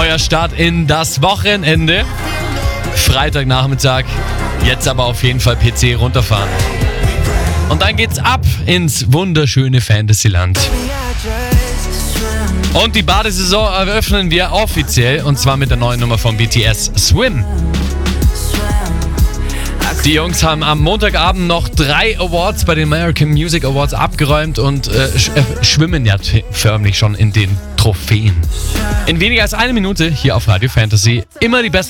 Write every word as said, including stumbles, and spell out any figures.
neuer Start in das Wochenende. Freitagnachmittag. Jetzt aber auf jeden Fall P C runterfahren. Und dann geht's ab ins wunderschöne Fantasyland. Und die Badesaison eröffnen wir offiziell, und zwar mit der neuen Nummer von B T S, Swim. Die Jungs haben am Montagabend noch drei Awards bei den American Music Awards abgeräumt und äh, sch- äh, schwimmen ja t- förmlich schon in den Trophäen. In weniger als einer Minute hier auf Radio Fantasy immer die besten